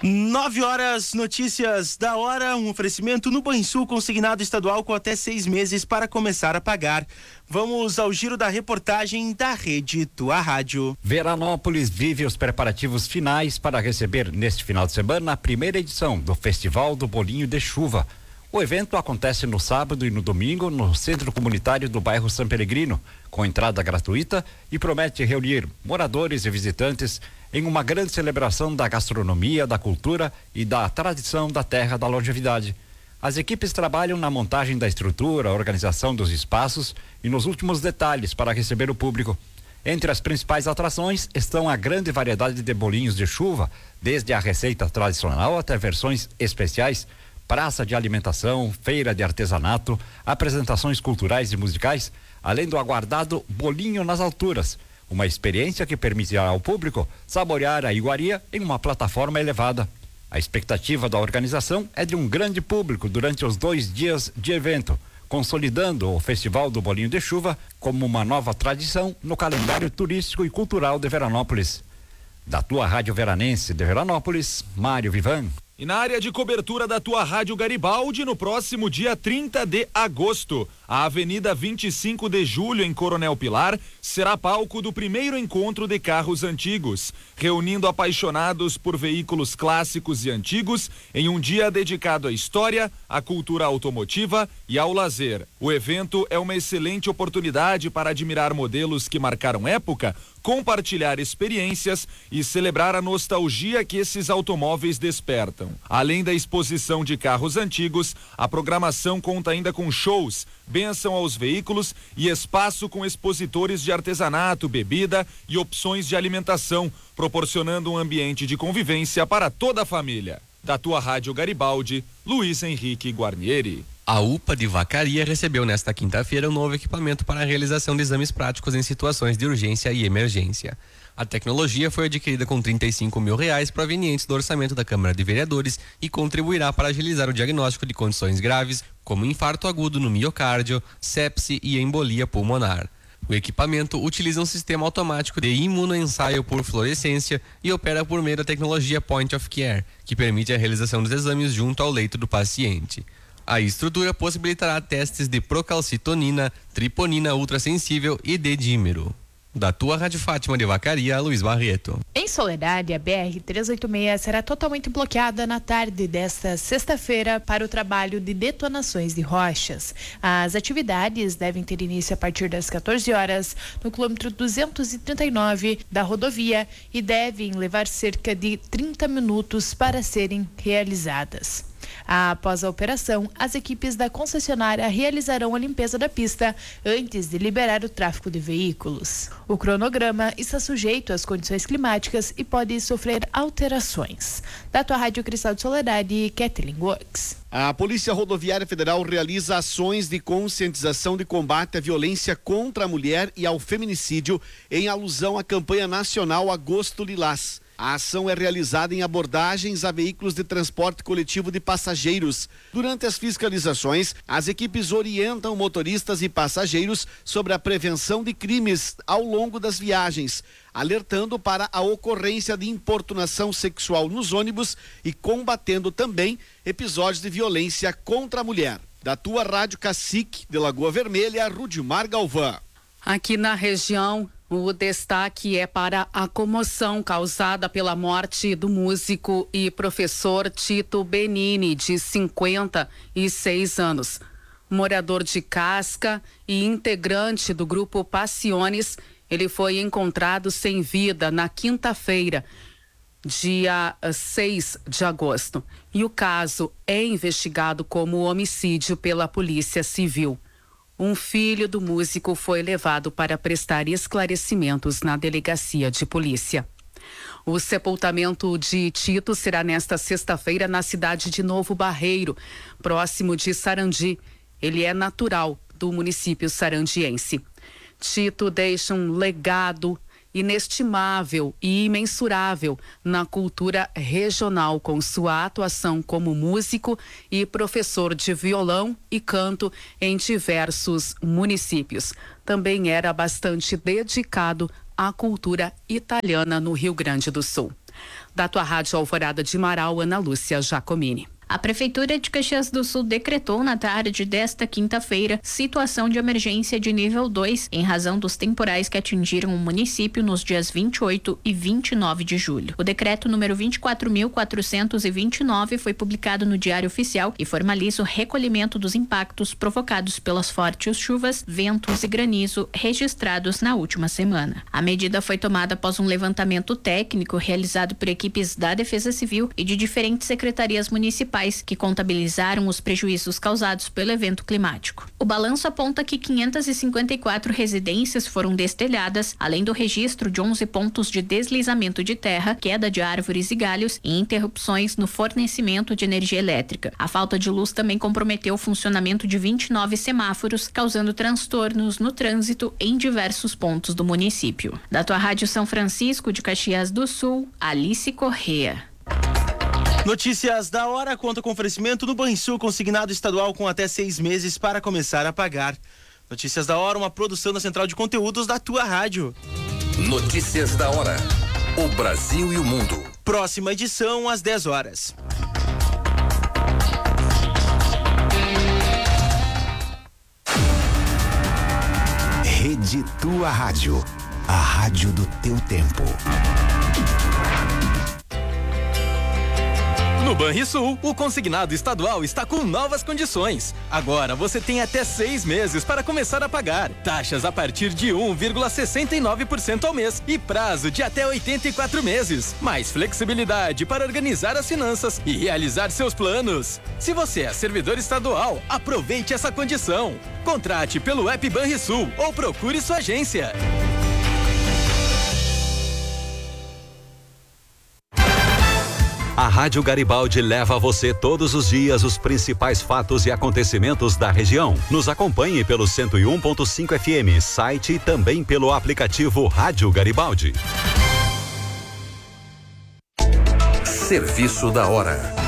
9 horas, notícias da hora, um oferecimento no Banrisul consignado estadual com até 6 meses para começar a pagar. Vamos ao giro da reportagem da Rede Tua Rádio. Veranópolis vive os preparativos finais para receber neste final de semana a primeira edição do Festival do Bolinho de Chuva. O evento acontece no sábado e no domingo no Centro Comunitário do bairro São Peregrino, com entrada gratuita e promete reunir moradores e visitantes em uma grande celebração da gastronomia, da cultura e da tradição da terra da longevidade. As equipes trabalham na montagem da estrutura, organização dos espaços e nos últimos detalhes para receber o público. Entre as principais atrações estão a grande variedade de bolinhos de chuva, desde a receita tradicional até versões especiais, praça de alimentação, feira de artesanato, apresentações culturais e musicais, além do aguardado Bolinho nas Alturas, uma experiência que permitirá ao público saborear a iguaria em uma plataforma elevada. A expectativa da organização é de um grande público durante os 2 dias de evento, consolidando o Festival do Bolinho de Chuva como uma nova tradição no calendário turístico e cultural de Veranópolis. Da Tua Rádio Veranense de Veranópolis, Mário Vivan. E na área de cobertura da Tua Rádio Garibaldi, no próximo dia 30 de agosto, a Avenida 25 de Julho, em Coronel Pilar, será palco do primeiro encontro de carros antigos, reunindo apaixonados por veículos clássicos e antigos em um dia dedicado à história, à cultura automotiva e ao lazer. O evento é uma excelente oportunidade para admirar modelos que marcaram época, compartilhar experiências e celebrar a nostalgia que esses automóveis despertam. Além da exposição de carros antigos, a programação conta ainda com shows, bênção aos veículos e espaço com expositores de artesanato, bebida e opções de alimentação, proporcionando um ambiente de convivência para toda a família. Da Tua Rádio Garibaldi, Luiz Henrique Guarnieri. A UPA de Vacaria recebeu nesta quinta-feira um novo equipamento para a realização de exames práticos em situações de urgência e emergência. A tecnologia foi adquirida com R$35 mil provenientes do orçamento da Câmara de Vereadores e contribuirá para agilizar o diagnóstico de condições graves, como infarto agudo no miocárdio, sepse e embolia pulmonar. O equipamento utiliza um sistema automático de imunoensaio por fluorescência e opera por meio da tecnologia Point of Care, que permite a realização dos exames junto ao leito do paciente. A estrutura possibilitará testes de procalcitonina, triponina ultrassensível e de dímero. Da Tua Rádio Fátima de Vacaria, Luiz Barreto. Em Soledade, a BR-386 será totalmente bloqueada na tarde desta sexta-feira para o trabalho de detonações de rochas. As atividades devem ter início a partir das 14 horas no quilômetro 239 da rodovia e devem levar cerca de 30 minutos para serem realizadas. Após a operação, as equipes da concessionária realizarão a limpeza da pista antes de liberar o tráfego de veículos. O cronograma está sujeito às condições climáticas e pode sofrer alterações. Da Tua Rádio Cristal de Soledade, Kathleen Works. A Polícia Rodoviária Federal realiza ações de conscientização de combate à violência contra a mulher e ao feminicídio em alusão à campanha nacional Agosto Lilás. A ação é realizada em abordagens a veículos de transporte coletivo de passageiros. Durante as fiscalizações, as equipes orientam motoristas e passageiros sobre a prevenção de crimes ao longo das viagens, alertando para a ocorrência de importunação sexual nos ônibus e combatendo também episódios de violência contra a mulher. Da Tua Rádio Cacique, de Lagoa Vermelha, Rudimar Galvão. Aqui na região, o destaque é para a comoção causada pela morte do músico e professor Tito Benini, de 56 anos. Morador de Casca e integrante do grupo Passiones, ele foi encontrado sem vida na quinta-feira, dia 6 de agosto. E o caso é investigado como homicídio pela Polícia Civil. Um filho do músico foi levado para prestar esclarecimentos na delegacia de polícia. O sepultamento de Tito será nesta sexta-feira na cidade de Novo Barreiro, próximo de Sarandi. Ele é natural do município sarandiense. Tito deixa um legado inestimável e imensurável na cultura regional, com sua atuação como músico e professor de violão e canto em diversos municípios. Também era bastante dedicado à cultura italiana no Rio Grande do Sul. Da tua rádio Alvorada de Marau, Ana Lúcia Giacomini. A Prefeitura de Caxias do Sul decretou na tarde desta quinta-feira situação de emergência de nível 2 em razão dos temporais que atingiram o município nos dias 28 e 29 de julho. O decreto número 24.429 foi publicado no Diário Oficial e formaliza o recolhimento dos impactos provocados pelas fortes chuvas, ventos e granizo registrados na última semana. A medida foi tomada após um levantamento técnico realizado por equipes da Defesa Civil e de diferentes secretarias municipais que contabilizaram os prejuízos causados pelo evento climático. O balanço aponta que 554 residências foram destelhadas, além do registro de 11 pontos de deslizamento de terra, queda de árvores e galhos e interrupções no fornecimento de energia elétrica. A falta de luz também comprometeu o funcionamento de 29 semáforos, causando transtornos no trânsito em diversos pontos do município. Da tua Rádio São Francisco de Caxias do Sul, Alice Correa. Notícias da hora conta com oferecimento no Banrisul consignado estadual com até 6 meses para começar a pagar. Notícias da hora, uma produção da Central de Conteúdos da tua rádio. Notícias da hora. O Brasil e o mundo. Próxima edição às 10 horas. Rede Tua Rádio. A rádio do teu tempo. No Banrisul, o consignado estadual está com novas condições. Agora você tem até 6 meses para começar a pagar. Taxas a partir de 1,69% ao mês e prazo de até 84 meses. Mais flexibilidade para organizar as finanças e realizar seus planos. Se você é servidor estadual, aproveite essa condição. Contrate pelo app Banrisul ou procure sua agência. A Rádio Garibaldi leva a você todos os dias os principais fatos e acontecimentos da região. Nos acompanhe pelo 101.5 FM, site e também pelo aplicativo Rádio Garibaldi. Serviço da hora.